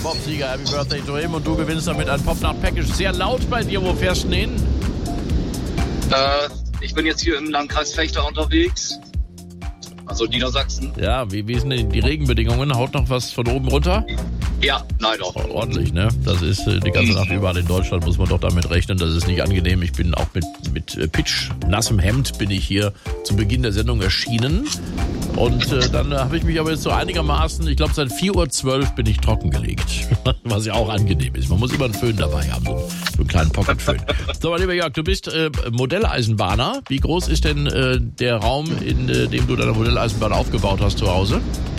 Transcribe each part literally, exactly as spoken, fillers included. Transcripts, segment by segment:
Bob Seger, Happy Birthday to him. Und du gewinnst damit ein Popnacht-Package. Sehr laut bei dir. Wo fährst du denn hin? Äh, ich bin jetzt hier im Landkreis Vechta unterwegs. Also Niedersachsen. Ja, wie, wie sind denn die Regenbedingungen? Haut noch was von oben runter? Ja, leider. Ordentlich, ne? Das ist äh, die ganze Nacht überall in Deutschland, muss man doch damit rechnen. Das ist nicht angenehm. Ich bin auch mit, mit äh, pitch nassem Hemd bin ich hier zu Beginn der Sendung erschienen. Und äh, dann äh, habe ich mich aber jetzt so einigermaßen, ich glaube seit vier Uhr zwölf bin ich trockengelegt. Was ja auch angenehm ist. Man muss immer einen Föhn dabei haben, so, so einen kleinen Pocketföhn. So, mein lieber Jörg, du bist äh, Modelleisenbahner. Wie groß ist denn äh, der Raum, in äh, dem du deine Modelleisenbahn aufgebaut hast zu Hause?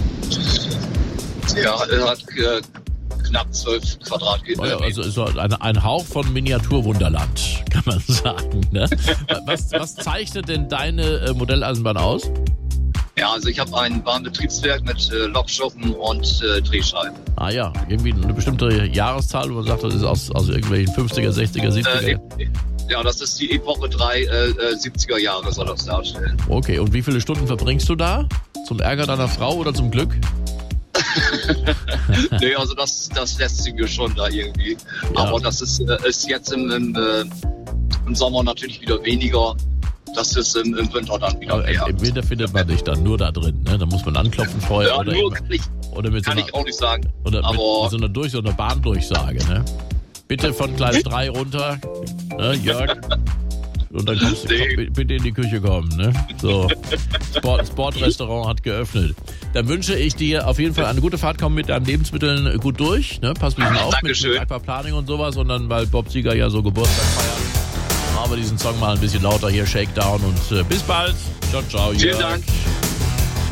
Ja, er hat äh, knapp zwölf Quadratmeter. Oh ja, also ist so ein, ein Hauch von Miniaturwunderland, kann man sagen. Ne? Was, was zeichnet denn deine äh, Modelleisenbahn aus? Ja, also ich habe ein Bahnbetriebswerk mit äh, Lokschuppen und äh, Drehscheiben. Ah ja, irgendwie eine bestimmte Jahreszahl, wo man sagt, das ist aus, aus irgendwelchen fünfziger, sechziger, siebziger. Äh, ja, das ist die Epoche drei, äh, siebziger Jahre soll das darstellen. Okay, und wie viele Stunden verbringst du da? Zum Ärger deiner Frau oder zum Glück? Nee, also das, das lässt sich mir schon da irgendwie. Ja. Aber das ist, äh, ist jetzt im, im, äh, im Sommer natürlich wieder weniger. Das ist im, im Winter dann wieder Aber mehr. Im Winter findet man dich dann nur da drin, ne? Da muss man anklopfen vorher. Ja, oder nur eben, kann, ich, oder mit kann so einer, ich auch nicht sagen. Oder mit, aber mit so einer Durch- so einer Bahndurchsage, ne? Bitte von Gleis drei runter, ne, Jörg? Und dann kommst du, Nee. komm, bitte in die Küche kommen, ne? So, Sport, Sportrestaurant hat geöffnet. Dann wünsche ich dir auf jeden Fall eine gute Fahrt. Komm mit deinen Lebensmitteln gut durch, ne? Pass ein bisschen auf mit, mit Aquaplaning und sowas. Und dann, weil Bob Seger ja so Geburtstag feiert, machen wir diesen Song mal ein bisschen lauter hier, Shakedown. Und äh, bis bald. Ciao, ciao, Jörg. vielen Dank.